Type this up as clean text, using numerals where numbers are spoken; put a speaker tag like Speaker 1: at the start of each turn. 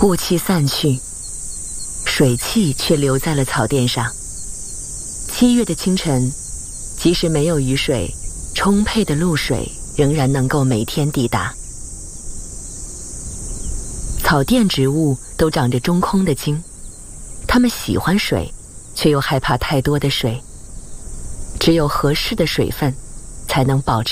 Speaker 1: 雾气散去，水汽却留在了草甸上。7月的清晨，即使没有雨水，充沛的露水仍然能够每天抵达。草甸植物都长着中空的茎，它们喜欢水，却又害怕太多的水。只有合适的水分，才能保持